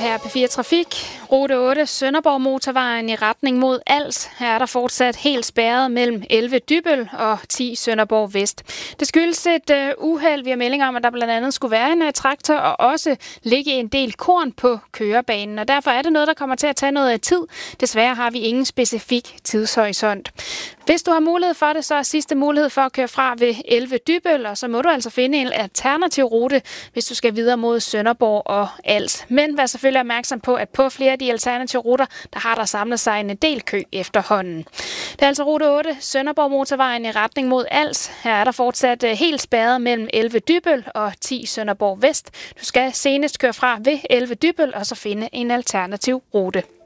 her på P4 Trafik. Rute 8, Sønderborg Motorvejen i retning mod Als. Her er der fortsat helt spærret mellem 11 Dybbøl og 10 Sønderborg Vest. Det skyldes et uheld. Vi har meldinger om, at der blandt andet skulle være en traktor og også ligge en del korn på kørebanen. Og derfor er det noget, der kommer til at tage noget af tid. Desværre har vi ingen specifik tidshorisont. Hvis du har mulighed for det, så er sidste mulighed for at køre fra ved 11 Dybbøl, og så må du altså finde en alternativ rute, hvis du skal videre mod Sønderborg og Als. Men vær selvfølgelig opmærksom på, at på flere af de alternative ruter, der har der samlet sig en del kø efterhånden. Det er altså rute 8, Sønderborg Motorvejen i retning mod Als. Her er der fortsat helt spærret mellem 11 Dybbøl og 10 Sønderborg Vest. Du skal senest køre fra ved 11 Dybbøl og så finde en alternativ rute.